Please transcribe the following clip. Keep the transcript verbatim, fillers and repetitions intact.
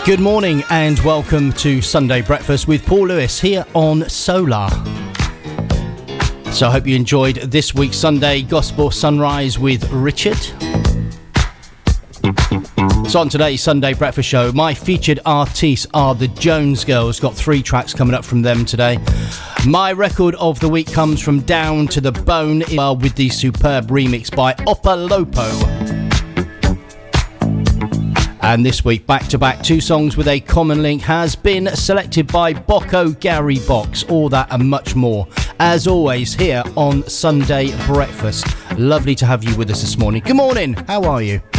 Good morning and welcome to Sunday Breakfast with Paul Lewis here on Solar. So I hope you enjoyed this week's Sunday Gospel Sunrise with Richard. So on today's Sunday Breakfast show, my featured artists are the Jones Girls. Got three tracks coming up from them today. My record of the week comes from Down to the Bone with the superb remix by Oppa Lopo. And this week, back-to-back, two songs with a common link has been selected by Bocco Gary Box. All that and much more, as always, here on Sunday Breakfast. Lovely to have you with us this morning. Good morning, how are you?